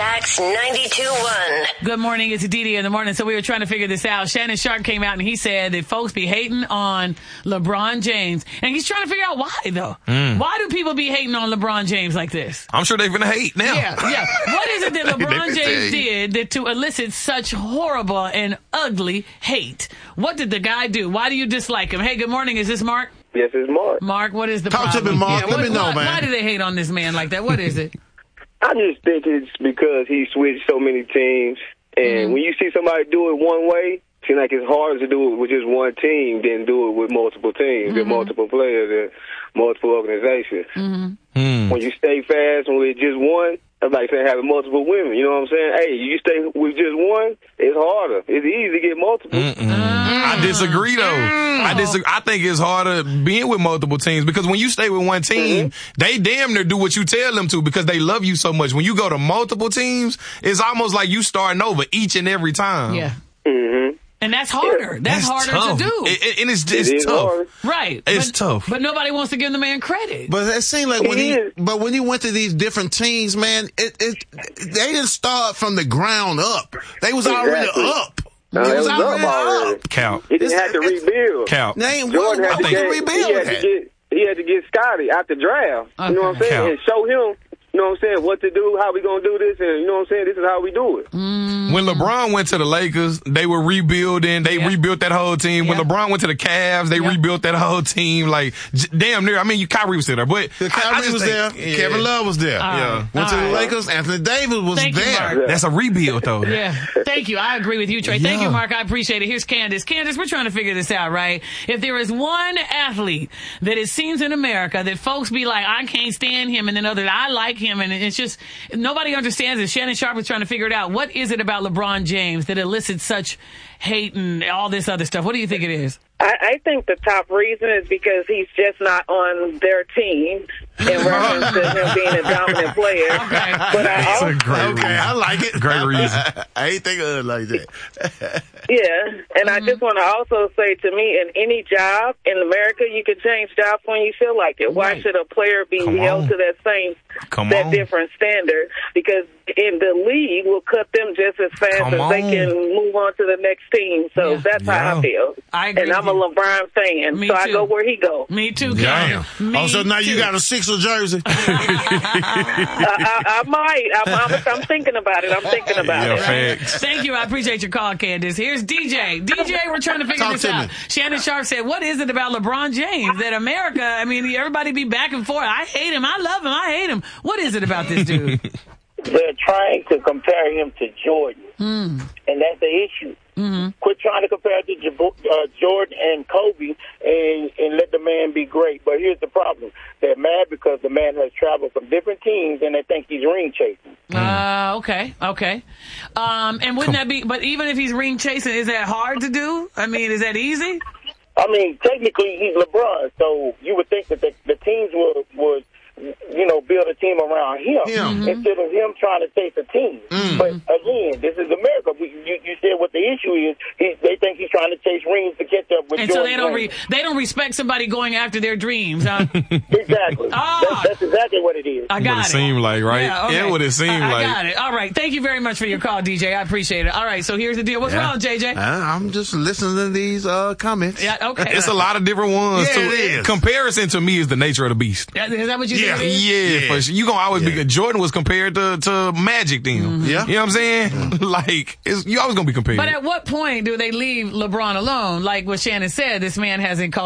Jax 92.1. Good morning. It's Didi in the morning. So we were trying to figure this out. Shannon Sharp came out and he said that folks be hating on LeBron James. And he's trying to figure out why, though. Why do people be hating on LeBron James like this? I'm sure they're going to hate now. Yeah. What is it that LeBron James did to elicit such horrible and ugly hate? What did the guy do? Why do you dislike him? Hey, good morning. Is this Mark? Yes, it's Mark. Mark, what is the Talk problem? to me, Mark. Let me know, man. Why do they hate on this man like that? What is it? I just think it's because he switched so many teams. And when you see somebody do it one way, it seems like it's harder to do it with just one team than do it with multiple teams and multiple players and multiple organizations. When you stay fast with just one, that's like saying having multiple women. You know what I'm saying? Hey, you stay with just one, it's harder. It's easy to get multiple. I disagree, though. I think it's harder being with multiple teams because when you stay with one team, they damn near do what you tell them to because they love you so much. When you go to multiple teams, it's almost like you starting over each and every time. Yeah. And that's harder. That's harder tough. to do. And it's tough. Hard. Right. It's tough. But nobody wants to give the man credit. But it seemed like when he went to these different teams, man, they didn't start from the ground up. They was already up. No, it was up already. Count. He didn't have to rebuild. Count. Jordan had to rebuild. He had to get Scotty out the draft. Okay. You know what I'm saying? Count. And show him, you know what I'm saying, what to do, how we going to do this, and you know what I'm saying, this is how we do it. When LeBron went to the Lakers, they were rebuilding. They rebuilt that whole team. When LeBron went to the Cavs, they rebuilt that whole team. Like, damn near. I mean, Kyrie was there, but Kyrie was there. Kevin Love was there. Went to the Lakers. Anthony Davis was Thank you, there. Mark. that's a rebuild, though. Yeah. Thank you. I agree with you, Trey. Thank you, Mark. I appreciate it. Here's Candace. Candace, we're trying to figure this out, right? If there is one athlete that it seems in America that folks be like, I can't stand him, and then others, I like him, and it's just, nobody understands it. Shannon Sharp is trying to figure it out. What is it about LeBron James that elicits such hate and all this other stuff? What do you think it is? I think the top reason is because he's just not on their team in reference to him being a dominant player. Okay. But I like it. Great reason. I ain't think of it like that. Yeah, and I just want to also say, to me, in any job in America, you can change jobs when you feel like it. Why should a player be held to that different standard? Because in the league will cut them just as fast as they can move on to the next team. So that's how I feel. I agree. And I'm a LeBron fan, so I go where he goes. Me too, Damn. Candace. Now you got a Sixer jersey. I might. I'm thinking about it. Facts. Thank you. I appreciate your call, Candace. Here's DJ. DJ, we're trying to figure this out. Shannon Sharp said, what is it about LeBron James that America, I mean, everybody be back and forth. I hate him. I love him. I hate him. What is it about this dude? They're trying to compare him to Jordan, and that's the issue. Quit trying to compare to Jordan and Kobe and let the man be great. But here's the problem. They're mad because the man has traveled from different teams and they think he's ring chasing. Okay. And wouldn't that be, but even if he's ring chasing, is that hard to do? I mean, is that easy? I mean, technically he's LeBron, so you would think that the teams would build a team around him instead of him trying to chase a team. But again, this is America. You said what the issue is. They think he's trying to chase rings to catch up with and Jordan. So they don't respect somebody going after their dreams, huh? Exactly. That's exactly what it is. I got what it seemed like, right? Yeah, okay. Yeah, what it seemed like. I got it. All right. Thank you very much for your call, DJ. I appreciate it. All right. So here's the deal. What's wrong, JJ? I'm just listening to these comments. Yeah. Okay. It's a lot of different ones. Yeah, too. it is. Comparison to me is the nature of the beast. Is that what you think? Yeah. For sure. You gonna always be good. Jordan was compared to Magic then. Yeah. You know what I'm saying? Like, you always gonna be compared. But at what point do they leave LeBron alone? Like what Shannon said, this man hasn't